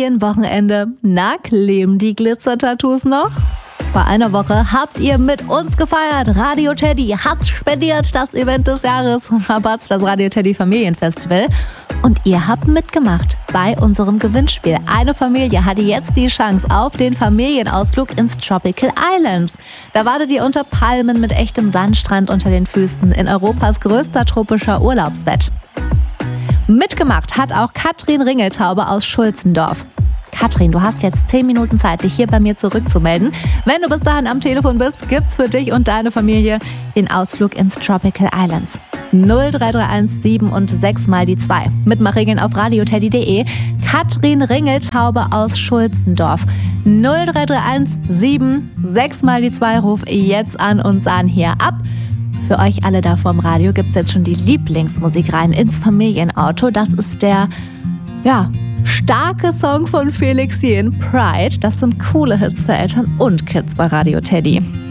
Familienwochenende. Na, kleben die Glitzer-Tattoos noch? Vor einer Woche habt ihr mit uns gefeiert. Radio Teddy hat's spendiert, das Event des Jahres. Rabatz, das Radio Teddy Familienfestival. Und ihr habt mitgemacht bei unserem Gewinnspiel. Eine Familie hatte jetzt die Chance auf den Familienausflug ins Tropical Islands. Da wartet ihr unter Palmen mit echtem Sandstrand unter den Füßen in Europas größter tropischer Urlaubsbett. Mitgemacht hat auch Katrin Ringeltaube aus Schulzendorf. Katrin, du hast jetzt 10 Minuten Zeit, dich hier bei mir zurückzumelden. Wenn du bis dahin am Telefon bist, gibt's für dich und deine Familie den Ausflug ins Tropical Islands. 0331 7 und 6 mal die 2. Mitmachregeln auf radioteddy.de. Katrin Ringeltaube aus Schulzendorf. 0331 7 6 mal die 2. Ruf jetzt an und sahn hier ab. Für euch alle da vorm Radio gibt's jetzt schon die Lieblingsmusik rein ins Familienauto. Das ist der, starke Song von Felix Jähn, Pride. Das sind coole Hits für Eltern und Kids bei Radio Teddy.